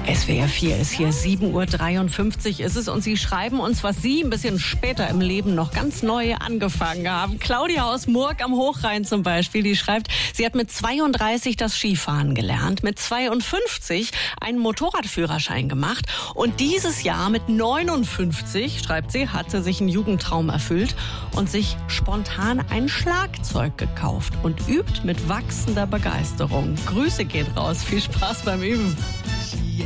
SWR 4 ist hier, 7:53 Uhr ist es und Sie schreiben uns, was Sie ein bisschen später im Leben noch ganz neu angefangen haben. Claudia aus Murg am Hochrhein zum Beispiel, die schreibt, sie hat mit 32 das Skifahren gelernt, mit 52 einen Motorradführerschein gemacht und dieses Jahr mit 59, schreibt sie, hat sie sich einen Jugendtraum erfüllt und sich spontan ein Schlagzeug gekauft und übt mit wachsender Begeisterung. Grüße gehen raus, viel Spaß beim Üben.